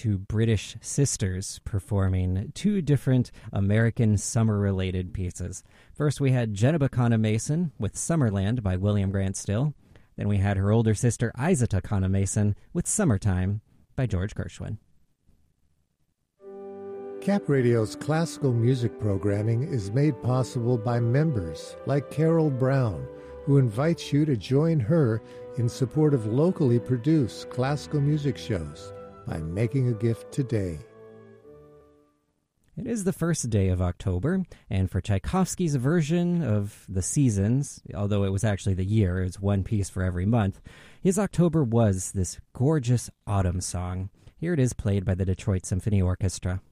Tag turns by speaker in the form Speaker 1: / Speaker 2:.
Speaker 1: two British sisters performing two different American summer-related pieces. First, we had Jenna Bacana Mason with Summerland by William Grant Still. Then we had her older sister, Isa Takana Mason, with Summertime by George Gershwin.
Speaker 2: Cap Radio's classical music programming is made possible by members like Carol Brown, who invites you to join her in support of locally produced classical music shows by making a gift today.
Speaker 1: It is the first day of October, and for Tchaikovsky's version of the seasons, although it was actually the year, it's one piece for every month, his October was this gorgeous autumn song. Here it is played by the Detroit Symphony Orchestra.